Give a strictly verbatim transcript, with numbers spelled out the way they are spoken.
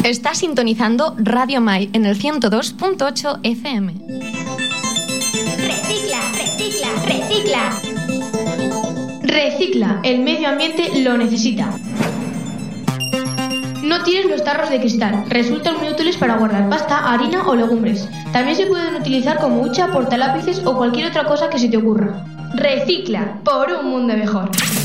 Está sintonizando Radio Mai en el ciento dos punto ocho F M. Recicla, recicla, recicla. Recicla, el medio ambiente lo necesita. No tires los tarros de cristal, resultan muy útiles para guardar pasta, harina o legumbres. También se pueden utilizar como hucha, portalápices o cualquier otra cosa que se te ocurra. Recicla, por un mundo mejor.